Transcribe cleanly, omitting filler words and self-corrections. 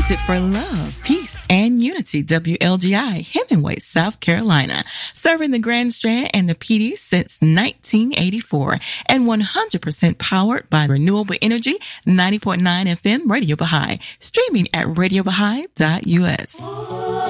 Music for love, peace, and unity. WLGI, Hemingway, South Carolina. Serving the Grand Strand and the PD since 1984. And 100% powered by renewable energy. 90.9 FM Radio Baha'i. Streaming at radiobahai.us.